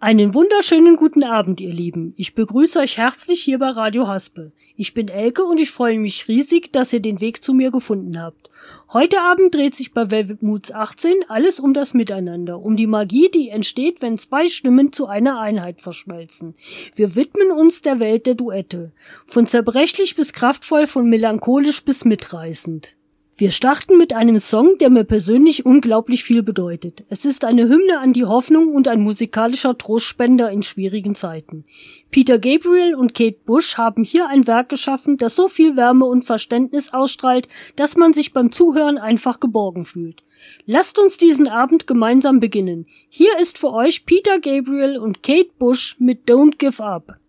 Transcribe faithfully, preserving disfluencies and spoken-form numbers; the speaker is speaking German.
Einen wunderschönen guten Abend, ihr Lieben. Ich begrüße euch herzlich hier bei Radio Haspel. Ich bin Elke und ich freue mich riesig, dass ihr den Weg zu mir gefunden habt. Heute Abend dreht sich bei Velvet Moods achtzehn alles um das Miteinander, um die Magie, die entsteht, wenn zwei Stimmen zu einer Einheit verschmelzen. Wir widmen uns der Welt der Duette. Von zerbrechlich bis kraftvoll, von melancholisch bis mitreißend. Wir starten mit einem Song, der mir persönlich unglaublich viel bedeutet. Es ist eine Hymne an die Hoffnung und ein musikalischer Trostspender in schwierigen Zeiten. Peter Gabriel und Kate Bush haben hier ein Werk geschaffen, das so viel Wärme und Verständnis ausstrahlt, dass man sich beim Zuhören einfach geborgen fühlt. Lasst uns diesen Abend gemeinsam beginnen. Hier ist für euch Peter Gabriel und Kate Bush mit Don't Give Up.